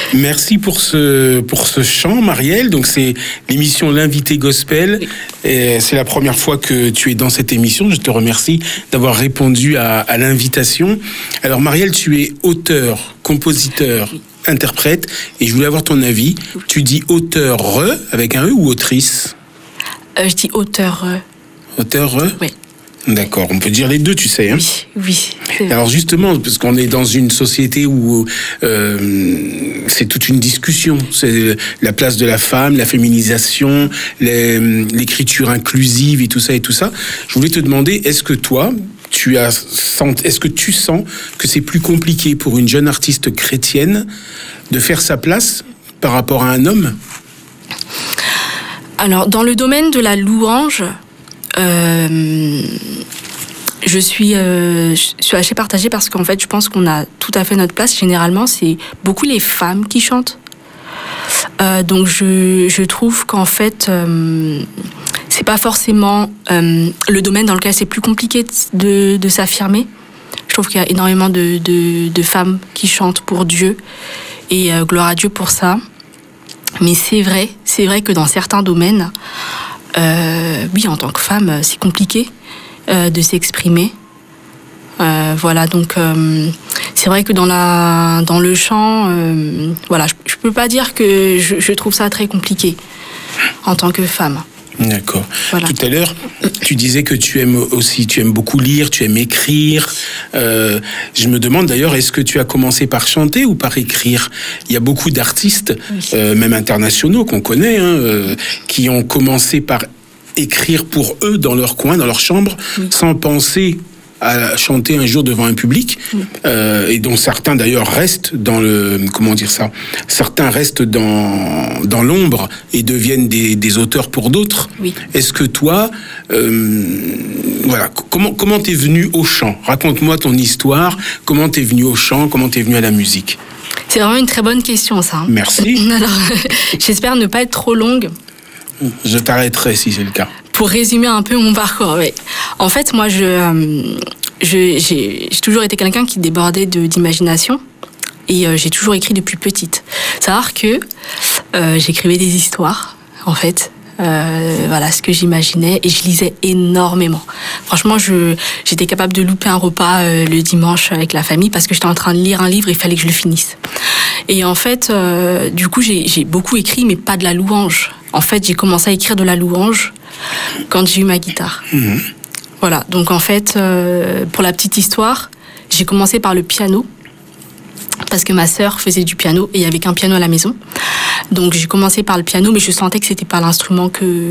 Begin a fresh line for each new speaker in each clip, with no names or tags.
Merci pour ce chant, Marielle. Donc c'est l'émission L'invité gospel.
Oui.
Et c'est la première fois que tu es dans cette émission. Je te remercie d'avoir répondu à l'invitation. Alors Marielle, tu es auteur, compositeur, interprète, et je voulais avoir ton avis. Tu dis auteur avec un E ou autrice?
Je dis auteur.
Auteur
Oui.
D'accord, on peut dire les deux, tu sais. Hein?
Oui.
Alors justement, parce qu'on est dans une société où c'est toute une discussion. C'est la place de la femme, la féminisation, l'écriture inclusive et tout ça et tout ça. Je voulais te demander, est-ce que tu sens que c'est plus compliqué pour une jeune artiste chrétienne de faire sa place par rapport à un homme?
Alors, dans le domaine de la louange, je suis assez partagée parce qu'en fait, je pense qu'on a tout à fait notre place. Généralement, c'est beaucoup les femmes qui chantent. Donc, je trouve qu'en fait, c'est pas forcément le domaine dans lequel c'est plus compliqué de s'affirmer. Je trouve qu'il y a énormément de femmes qui chantent pour Dieu et gloire à Dieu pour ça. Mais c'est vrai que dans certains domaines, oui, en tant que femme, c'est compliqué de s'exprimer. Voilà, donc c'est vrai que dans le chant, voilà, je peux pas dire que je trouve ça très compliqué en tant que femme.
D'accord.
Voilà.
Tout à l'heure, tu disais que tu aimes beaucoup lire, tu aimes écrire. Je me demande d'ailleurs, est-ce que tu as commencé par chanter ou par écrire? Il y a beaucoup d'artistes, même internationaux qu'on connaît, qui ont commencé par écrire pour eux dans leur coin, dans leur chambre, sans penser à chanter un jour devant un public, et dont certains d'ailleurs restent dans certains restent dans l'ombre et deviennent des auteurs pour d'autres. Oui. Est-ce que toi, voilà, comment t'es venu au chant? Raconte-moi ton histoire. Comment t'es venu au chant? Comment t'es venu à la musique?
C'est vraiment une très bonne question, ça.
Merci.
Alors, j'espère ne pas être trop longue.
Je t'arrêterai si c'est le cas.
Pour résumer un peu mon parcours, oui. En fait, moi, j'ai toujours été quelqu'un qui débordait d'imagination et j'ai toujours écrit depuis petite. Savoir que j'écrivais des histoires, en fait. Voilà ce que j'imaginais et je lisais énormément. Franchement, j'étais capable de louper un repas le dimanche avec la famille parce que j'étais en train de lire un livre et il fallait que je le finisse. Et en fait, du coup, j'ai beaucoup écrit, mais pas de la louange. En fait, j'ai commencé à écrire de la louange quand j'ai eu ma guitare. Mmh. Voilà, donc en fait, pour la petite histoire, j'ai commencé par le piano parce que ma sœur faisait du piano et il y avait qu'un piano à la maison. Donc j'ai commencé par le piano, mais je sentais que c'était pas l'instrument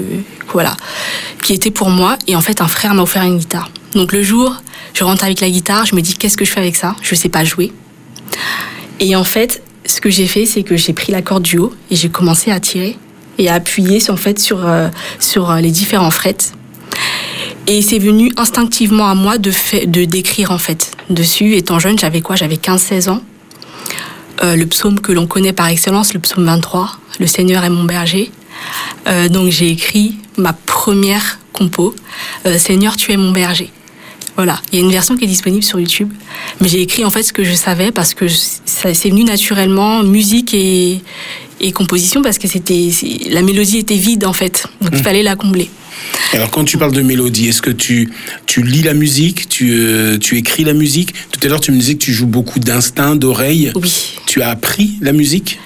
qui était pour moi. Et en fait, un frère m'a offert une guitare. Donc le jour, je rentre avec la guitare, je me dis qu'est-ce que je fais avec ça? Je sais pas jouer. Et en fait, ce que j'ai fait, c'est que j'ai pris la corde du haut et j'ai commencé à tirer et à appuyer sur les différents frets. Et c'est venu instinctivement à moi d'écrire en fait dessus. Étant jeune, j'avais 15-16 ans. Le psaume que l'on connaît par excellence, le psaume 23, « Le Seigneur est mon berger ». Donc j'ai écrit ma première compo, « Seigneur, tu es mon berger ». Voilà, il y a une version qui est disponible sur YouTube. Mais j'ai écrit en fait ce que je savais parce que ça c'est venu naturellement, musique et composition, parce que la mélodie était vide en fait, donc il fallait la combler.
Alors quand tu parles de mélodie, est-ce que tu lis la musique, tu écris la musique? Tout à l'heure tu me disais que tu joues beaucoup d'instinct, d'oreille.
Oui.
Tu as appris la musique?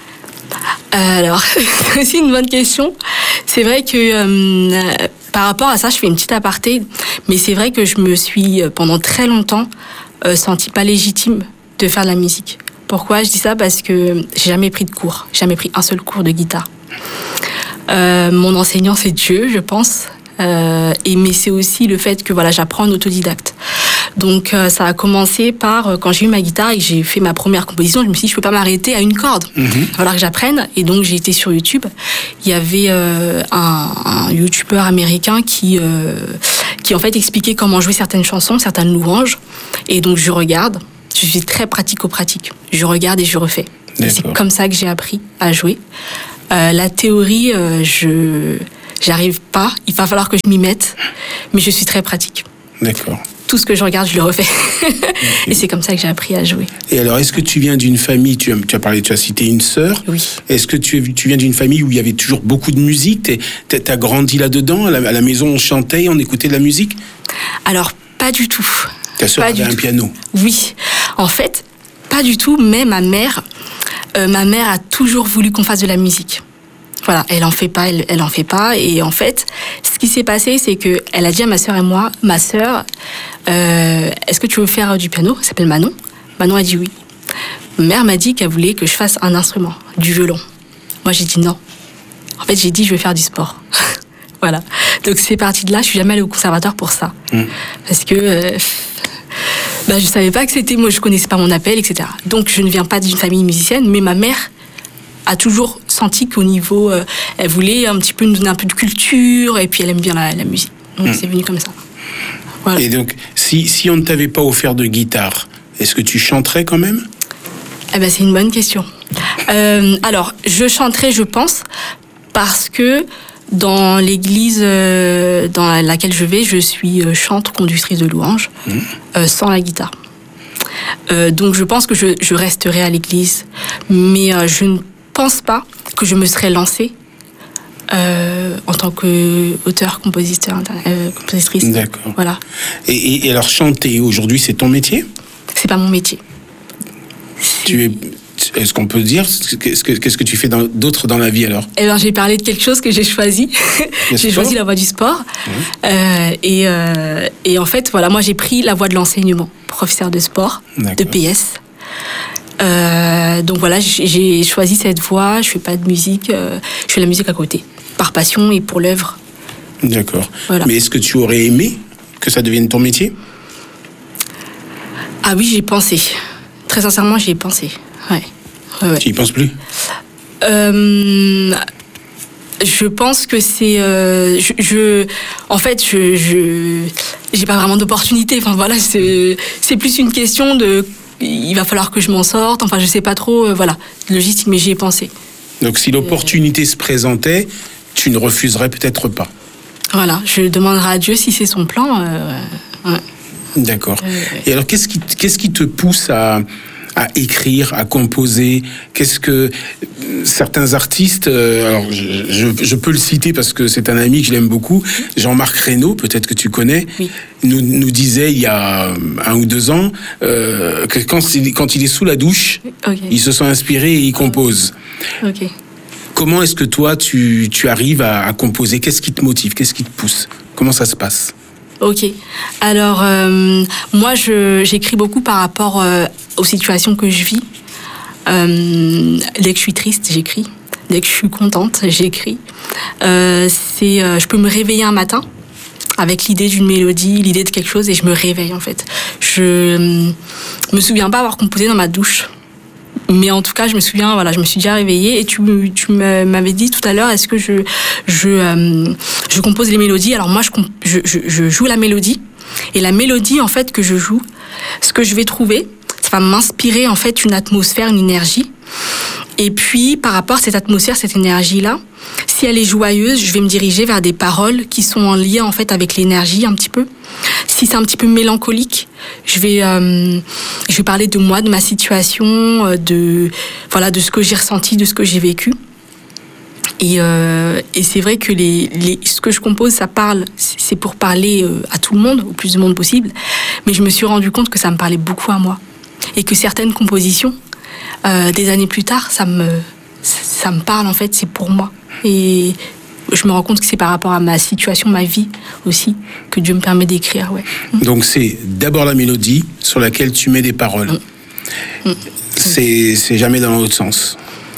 Alors, c'est aussi une bonne question. C'est vrai que par rapport à ça, je fais une petite aparté, mais c'est vrai que je me suis pendant très longtemps sentie pas légitime de faire de la musique. Pourquoi je dis ça? Parce que j'ai jamais pris de cours, jamais pris un seul cours de guitare. Mon enseignant, c'est Dieu, je pense. Mais c'est aussi le fait que voilà, j'apprends en autodidacte. Donc ça a commencé par quand j'ai eu ma guitare et que j'ai fait ma première composition, je me suis dit je peux pas m'arrêter à une corde. Il va falloir que j'apprenne. Et donc j'ai été sur YouTube. Il y avait un YouTuber américain qui en fait expliquait comment jouer certaines chansons, certaines louanges. Et donc je regarde. Je suis très pratico-pratique. Je regarde et je refais. Et c'est comme ça que j'ai appris à jouer. La théorie, j'arrive pas. Il va falloir que je m'y mette, mais je suis très pratique.
D'accord.
tout ce que je regarde, je le refais. Et c'est comme ça que j'ai appris à jouer.
Et alors, est-ce que tu viens d'une famille, tu as cité une sœur.
Oui.
Est-ce que tu viens d'une famille où il y avait toujours beaucoup de musique? T'as grandi là-dedans? À la maison, on chantait, on écoutait de la musique?
Alors, pas du tout.
Ta sœur avait un piano?
Oui. En fait, pas du tout, mais ma mère a toujours voulu qu'on fasse de la musique. Voilà, elle en fait pas. Et en fait, ce qui s'est passé, c'est que elle a dit à ma sœur et moi, est-ce que tu veux faire du piano? Elle s'appelle Manon. Manon a dit oui. Ma mère m'a dit qu'elle voulait que je fasse un instrument, du violon. Moi, j'ai dit non. En fait, j'ai dit je veux faire du sport. Voilà. Donc c'est parti de là. Je suis jamais allée au conservatoire pour ça, parce que je savais pas que c'était moi. Je connaissais pas mon appel, etc. Donc je ne viens pas d'une famille musicienne, mais ma mère a toujours senti qu'au niveau, elle voulait un petit peu nous donner un peu de culture, et puis elle aime bien la musique. Donc c'est venu comme ça. Voilà.
Et donc, si on ne t'avait pas offert de guitare, est-ce que tu chanterais quand même?
C'est une bonne question. Alors, je chanterais, je pense, parce que dans l'église dans laquelle je vais, je suis chantre, conductrice de louange, sans la guitare. Donc je pense que je resterai à l'église, mais je ne pense pas que je me serais lancée en tant qu'auteur, compositrice.
D'accord.
Voilà.
Et alors chanter aujourd'hui, c'est ton métier? C'est
pas mon métier.
Est-ce qu'on peut dire qu'est-ce que tu fais d'autre dans la vie alors?
J'ai parlé de quelque chose que j'ai choisi. J'ai choisi la voie du sport. Et en fait, voilà, moi j'ai pris la voie de l'enseignement, professeur de sport, de PS. Donc voilà, j'ai choisi cette voie. Je fais pas de musique, je fais la musique à côté, par passion et pour l'œuvre.
D'accord.
Voilà.
Mais est-ce que tu aurais aimé que ça devienne ton métier?
Ah oui, j'y ai pensé. Très sincèrement, j'y ai pensé. Ouais.
Tu y penses plus?
Je pense que c'est... en fait, j'ai pas vraiment d'opportunité. Enfin voilà, c'est plus une question de... Il va falloir que je m'en sorte. Enfin, je sais pas trop. Voilà, logistique, mais j'y ai pensé.
Donc, si l'opportunité se présentait, tu ne refuserais peut-être pas.
Voilà, je demanderai à Dieu si c'est son plan. Ouais.
D'accord. Et alors, qu'est-ce qui te pousse à écrire, à composer? Qu'est-ce que certains artistes, alors je peux le citer parce que c'est un ami que je l'aime beaucoup, Jean-Marc Reynaud, peut-être que tu connais,
oui.
nous disait il y a 1 ou 2 ans que quand il est sous la douche, il se sent inspiré et il compose.
Okay.
Comment est-ce que toi tu arrives à composer? Qu'est-ce qui te motive? Qu'est-ce qui te pousse? Comment ça se passe?
Ok. Alors, moi, j'écris beaucoup par rapport aux situations que je vis. Dès que je suis triste, j'écris. Dès que je suis contente, j'écris. Je peux me réveiller un matin avec l'idée d'une mélodie, l'idée de quelque chose, et je me réveille, en fait. Je me souviens pas avoir composé dans ma douche. Mais en tout cas, je me souviens, voilà, je me suis déjà réveillée, et tu m'avais dit tout à l'heure, est-ce que je compose les mélodies? Alors moi, je joue la mélodie, et la mélodie, en fait, que je joue, ce que je vais trouver, ça va m'inspirer, en fait, une atmosphère, une énergie. Et puis, par rapport à cette atmosphère, cette énergie-là, si elle est joyeuse, je vais me diriger vers des paroles qui sont en lien, en fait, avec l'énergie, un petit peu. Si c'est un petit peu mélancolique, je vais parler de moi, de ma situation, de ce que j'ai ressenti, de ce que j'ai vécu. Et c'est vrai que ce que je compose, c'est pour parler à tout le monde, au plus de monde possible. Mais je me suis rendu compte que ça me parlait beaucoup à moi. Et que certaines compositions, des années plus tard, ça me parle, en fait, c'est pour moi. Et je me rends compte que c'est par rapport à ma situation, ma vie aussi, que Dieu me permet d'écrire. Ouais. Donc
c'est d'abord la mélodie sur laquelle tu mets des paroles. C'est jamais dans l'autre sens.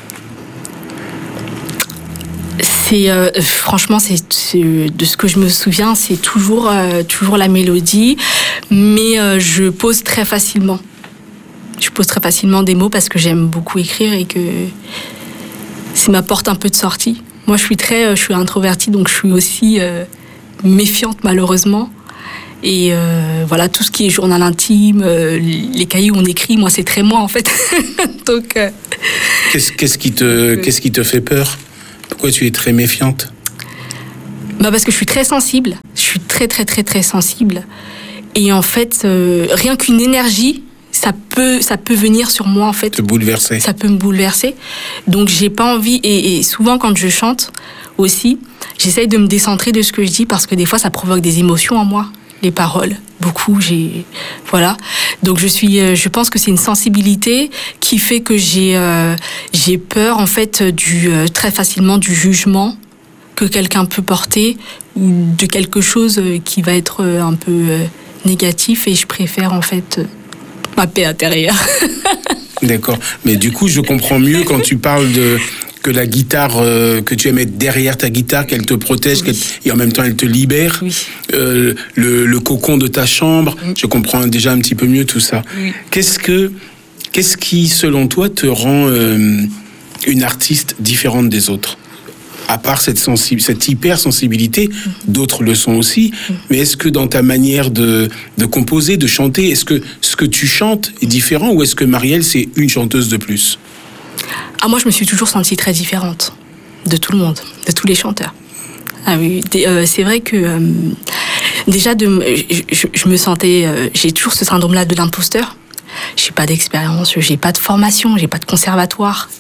Franchement, c'est de ce que je me souviens, c'est toujours la mélodie, mais je pose très facilement. Je pose très facilement des mots parce que j'aime beaucoup écrire et que c'est ma porte un peu de sortie. Moi, je suis introvertie, donc je suis aussi méfiante, malheureusement. Et voilà, tout ce qui est journal intime, les cahiers où on écrit, moi, c'est très moi, en fait. Donc,
Qu'est-ce qui te fait peur? Pourquoi tu es très méfiante?
Parce que je suis très sensible. Je suis très, très, très, très sensible. Et en fait, rien qu'une énergie, ça peut venir sur moi, en fait.
Te bouleverser.
Ça peut me bouleverser. Donc, j'ai pas envie. Et souvent, quand je chante aussi, j'essaye de me décentrer de ce que je dis parce que des fois, ça provoque des émotions en moi. Les paroles, beaucoup. Voilà. Donc, je pense que c'est une sensibilité qui fait que j'ai peur, en fait, très facilement du jugement que quelqu'un peut porter ou de quelque chose qui va être un peu négatif, et je préfère en fait ma paix intérieure.
D'accord. Mais du coup, je comprends mieux quand tu parles que la guitare, que tu aimes être derrière ta guitare, qu'elle te protège,
Oui.
et en même temps elle te libère.
Oui.
Le cocon de ta chambre, je comprends déjà un petit peu mieux tout ça.
Oui.
Qu'est-ce qui, selon toi, te rend une artiste différente des autres ? À part cette hypersensibilité, d'autres le sont aussi, mais est-ce que dans ta manière de composer, de chanter, est-ce que ce que tu chantes est différent, ou est-ce que Marielle, c'est une chanteuse de plus ?
Ah, moi, je me suis toujours sentie très différente de tout le monde, de tous les chanteurs. Ah oui, c'est vrai que déjà, je me sentais... j'ai toujours ce syndrome-là de l'imposteur. J'ai pas d'expérience, j'ai pas de formation, j'ai pas de conservatoire.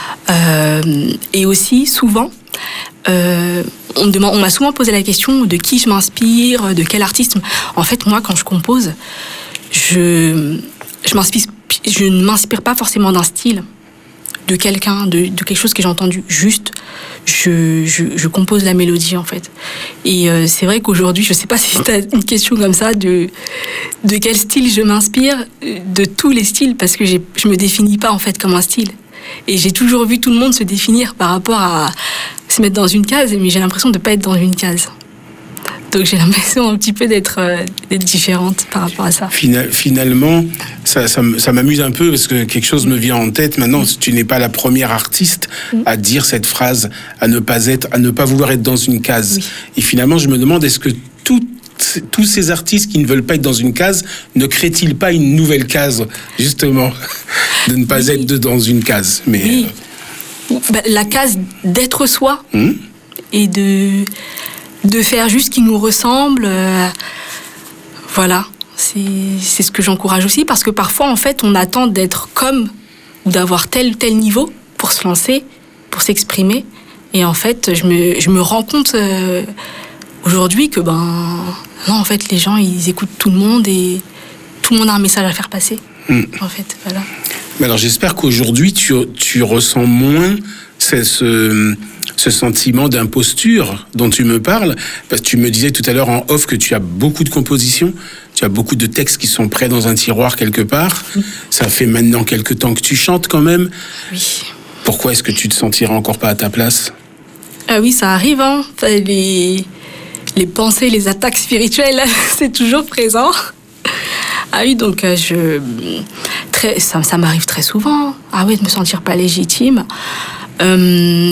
Et aussi, souvent... on m'a souvent posé la question de qui je m'inspire, de quel artiste. En fait, moi, quand je compose, je ne m'inspire pas forcément d'un style, de quelqu'un, de quelque chose que j'ai entendu. Juste, je compose la mélodie, en fait. Et c'est vrai qu'aujourd'hui, je sais pas si tu as une question comme ça de quel style je m'inspire, de tous les styles, parce que je me définis pas, en fait, comme un style. Et j'ai toujours vu tout le monde se définir par rapport à se mettre dans une case, mais j'ai l'impression de ne pas être dans une case. Donc j'ai l'impression un petit peu d'être différente par rapport à ça.
Finalement, ça m'amuse un peu parce que quelque chose me vient en tête. Maintenant, tu n'es pas la première artiste à dire cette phrase, à ne pas vouloir être dans une case. Oui. Et finalement, je me demande, est-ce que tous ces artistes qui ne veulent pas être dans une case ne créent-ils pas une nouvelle case, justement, de ne pas être dans une case? Mais
oui. La case d'être soi et de faire juste ce qui nous ressemble. Voilà, c'est ce que j'encourage aussi, parce que parfois, en fait, on attend d'être comme ou d'avoir tel niveau pour se lancer, pour s'exprimer. Et en fait, je me rends compte aujourd'hui que non, en fait, les gens, ils écoutent tout le monde et tout le monde a un message à faire passer. En fait, voilà.
Mais alors, j'espère qu'aujourd'hui, tu ressens moins ce sentiment d'imposture dont tu me parles, parce que tu me disais tout à l'heure en off que tu as beaucoup de compositions, tu as beaucoup de textes qui sont prêts dans un tiroir quelque part. Ça fait maintenant quelque temps que tu chantes quand même.
Oui.
Pourquoi est-ce que tu te sentiras encore pas à ta place ?
Ah oui, ça arrive, hein. Les pensées, les attaques spirituelles, c'est toujours présent. Ah oui, donc ça m'arrive très souvent. Ah oui, de me sentir pas légitime. Pourquoi ?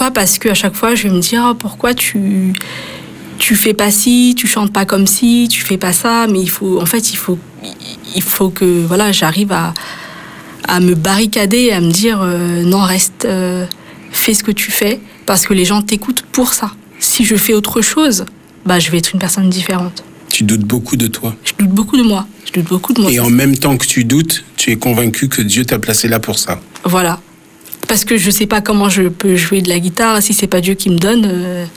Parce qu'à chaque fois, je vais me dire, pourquoi tu fais pas ci, tu chantes pas comme ci, tu fais pas ça. Mais il faut que voilà, j'arrive à me barricader, à me dire, non, reste, fais ce que tu fais, parce que les gens t'écoutent pour ça. Si je fais autre chose, je vais être une personne différente.
Tu doutes beaucoup de toi.
Je doute beaucoup de moi.
Et en même temps que tu doutes, tu es convaincu que Dieu t'a placé là pour ça.
Voilà. Parce que je sais pas comment je peux jouer de la guitare si c'est pas Dieu qui me donne.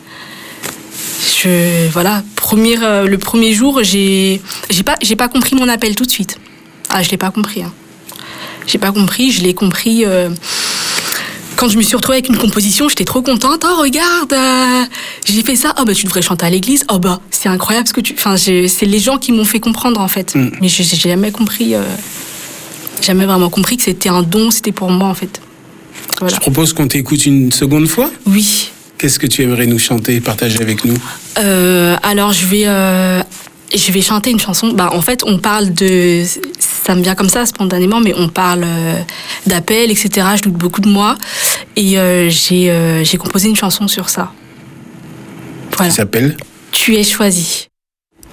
Voilà. Le premier jour, j'ai pas compris mon appel tout de suite. Ah, je l'ai pas compris. Hein. J'ai pas compris. Je l'ai compris. Quand je me suis retrouvée avec une composition, j'étais trop contente. Oh, regarde, j'ai fait ça. Oh, tu devrais chanter à l'église. Oh, c'est incroyable ce que tu... Enfin, c'est les gens qui m'ont fait comprendre, en fait. Mais j'ai jamais compris... jamais vraiment compris que c'était un don, c'était pour moi, en fait. Voilà.
Je propose qu'on t'écoute une seconde fois.
Oui.
Qu'est-ce que tu aimerais nous chanter, partager avec nous ?
Alors, je vais chanter une chanson. En fait, on parle de... Ça me vient comme ça, spontanément, mais on parle d'appel, etc. Je doute beaucoup de moi. Et j'ai composé une chanson sur ça. Voilà.
Qui s'appelle ?
Tu es choisi.